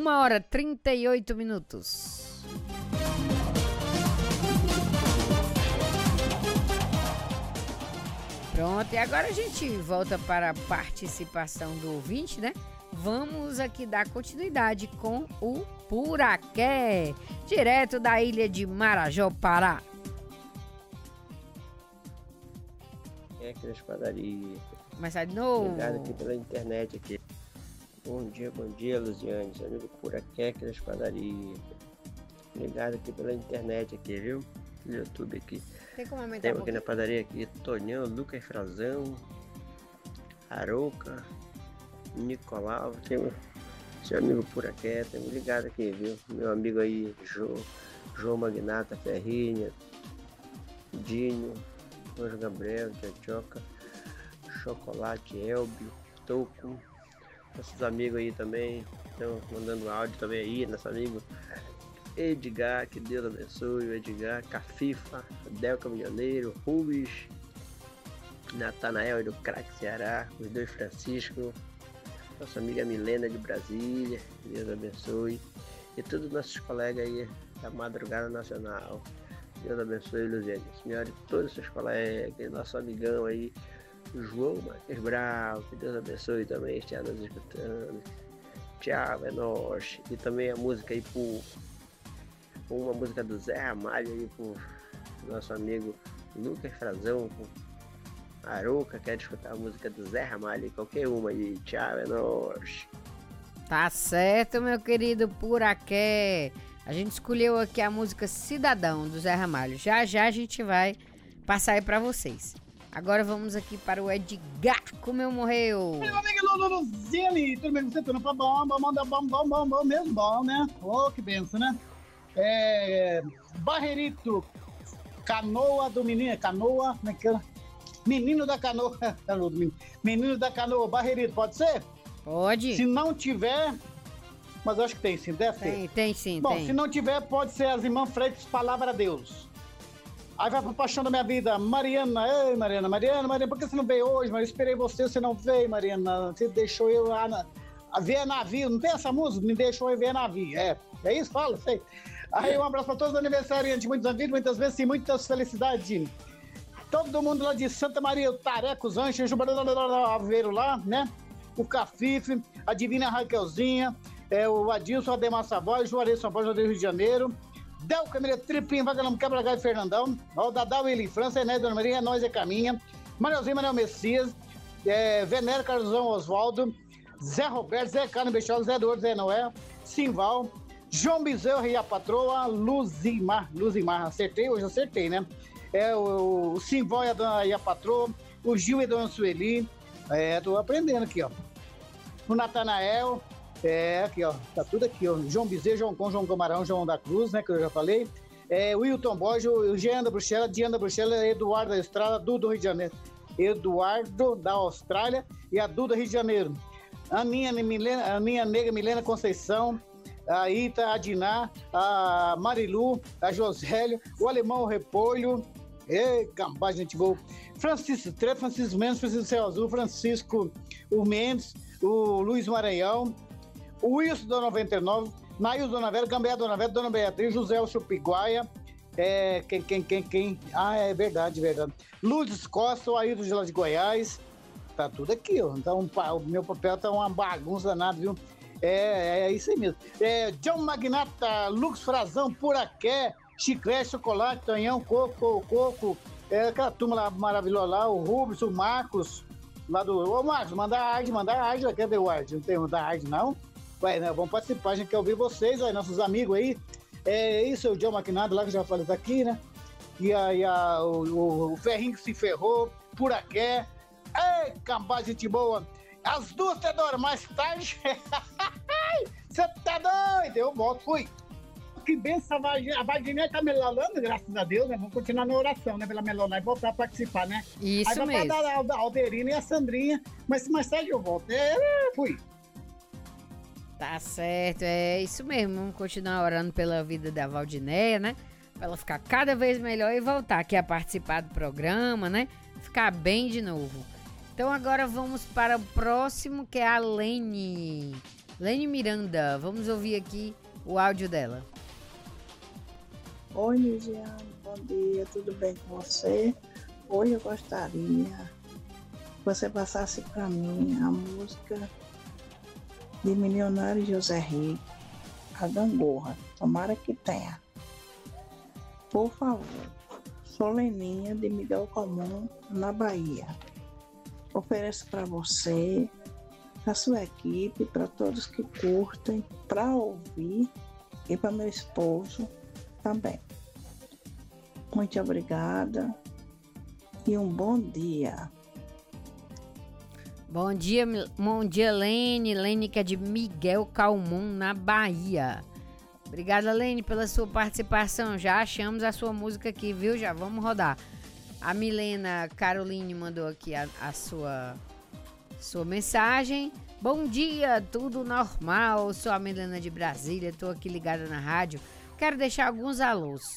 1h38. Pronto, e agora a gente volta para a participação do ouvinte, né? Vamos aqui dar continuidade com o Puraqué, direto da ilha de Marajó, Pará. É aqui nas padarias. Mas sai de novo. Ligado aqui pela internet aqui. Bom dia, Luziane, seu amigo Puraqué aqui nas padarias. Ligado aqui pela internet aqui, viu? No YouTube aqui. Tem como aumentar Temos aqui na padaria aqui Tonhão, Lucas Frazão, Arouca, Nicolau, tem seu amigo Puraqué, temos ligado aqui, viu? Meu amigo aí, João Magnata, Ferrinha, Dinho, Anjo Gabriel, Tchotchoca, Chocolate, Elbio, Toco, nossos amigos aí também, estão mandando áudio também aí, nosso amigo Edgar, que Deus abençoe, o Edgar, Cafifa, Del Caminhoneiro, Rubens, Natanael do Craque Ceará, os dois Francisco, nossa amiga Milena de Brasília, Deus abençoe, e todos os nossos colegas aí da Madrugada Nacional, Deus abençoe, Luziane, senhora, e todos os seus colegas, nosso amigão aí, João Marques Brau, que Deus abençoe também, estiver nos escutando. Tchau, é nóis. E também a música aí por uma música do Zé Ramalho aí pro nosso amigo Lucas Frazão, Arouca, quer escutar a música do Zé Ramalho, qualquer uma aí, tchau, é nóis. Tá certo, meu querido Puraqué. A gente escolheu aqui a música Cidadão, do Zé Ramalho. Já a gente vai passar aí pra vocês. Agora vamos aqui para o Edgar, como eu morreu. Meu amigo Luziane, tudo bem com você? Tudo bom, mesmo bom, né? Oh, que benção, né? Barreirito, Canoa do Menino, Canoa, como é que é? Menino da Canoa, Menino da Canoa, Barreirito, pode ser? Pode. Se não tiver, mas eu acho que tem sim, deve ter. Tem sim, bom, tem. Se não tiver, pode ser as irmãs Freitas, Palavra a Deus. Aí vai pra paixão da minha vida, Mariana, ei Mariana, por que você não veio hoje? Mas eu esperei você não veio, Mariana, você deixou eu lá a ver navio, não tem essa música? Me deixou eu ver navio, é isso? Fala, sei. Aí um abraço pra todos os aniversariantes, muitos anos, muitas vezes e muitas felicidades. Todo mundo lá de Santa Maria, o Tareco, os Anjos, o Aveiro lá, né? O Cafife, a Divina Raquelzinha, o Adilson, Ademar Savoy, Juarez São Paulo, Rio de Janeiro, Del Camila, Tripinho, Vagalão, Quebra-Galho, Fernandão, o Dadá, Willy, França, Enéas, Dona Maria, Nós é Caminha, Manelzinho, Manel Messias, Venero, Carlosão, Oswaldo, Zé Roberto, Zé Cano, Bechol, Zé Eduardo, Zé Noé, Simval, João Bezerra e a patroa, Luzimar, acertei, né? O Simval e a patroa, o Gil e a dona Sueli, tô aprendendo aqui, ó. O Natanael, aqui, ó, tá tudo aqui, ó. João Bezerra, João Com, João Camarão, João da Cruz, né, que eu já falei. O Wilton Borges, o Jean da Bruxela, Diana da Bruxela, Eduardo da Estrada, Dudu do Rio de Janeiro. Eduardo da Austrália e a Duda Rio de Janeiro. Aninha Nega, Milena Conceição, a Ita, a Diná, a Marilu, a Josélio, o Alemão, o Repolho, cambá, gente boa. Francisco Trevo, Francisco Mendes, Francisco Céu Azul, Francisco o Mendes, o Luiz Maranhão, o Wilson da 99, Nails Dona Vera, Gambé Dona Vera, Dona Beatriz, José o Chupiguaia, quem? É verdade. Lourdes Costa, o Ailton de lá de Goiás, tá tudo aqui, ó. Então o meu papel tá uma bagunça danada, viu? É isso aí mesmo. John Magnata, Lux Frazão, Puraqué, Chiclete, Chocolate, Tonhão, Coco, aquela turma lá maravilhosa lá, o Rubens, o Marcos, lá do... Ô Marcos, manda a arte, cadê o arte? Não tem mandar arte não? Ué, né, vamos participar, a gente quer ouvir vocês, aí, nossos amigos aí. Isso é o John Magnata lá, que eu já falei, tá aqui, né? E aí o Ferrinho que se ferrou, Puraqué, cambá, gente boa. As duas te adoram, mais tarde. Você tá doido? Eu volto, fui. Que benção, a Vardinha tá melolando, graças a Deus, né? Vamos continuar na oração, né? Pela melolando e voltar a participar, né? Isso aí mesmo. Aí vai a Alderina e a Sandrinha, mas mais tarde eu volto. Fui. Tá certo, é isso mesmo. Vamos continuar orando pela vida da Valdinéia, né? Pra ela ficar cada vez melhor e voltar aqui a participar do programa, né? Ficar bem de novo. Então agora vamos para o próximo, que é a Lene Lene Miranda, vamos ouvir aqui o áudio dela. Oi, Ligiane, bom dia, tudo bem com você? Hoje eu gostaria que você passasse para mim a música de Milionário José Rico, A Gangorra, tomara que tenha. Por favor, Soleninha de Miguel Comum, na Bahia. Ofereço para você, para sua equipe, para todos que curtem, para ouvir e para meu esposo também. Muito obrigada e um bom dia. Bom dia, Lene. Lene que é de Miguel Calmon, na Bahia. Obrigada, Lene, pela sua participação. Já achamos a sua música aqui, viu? Já vamos rodar. A Milena Caroline mandou aqui a sua mensagem. Bom dia, tudo normal. Sou a Milena de Brasília, estou aqui ligada na rádio. Quero deixar alguns alôs.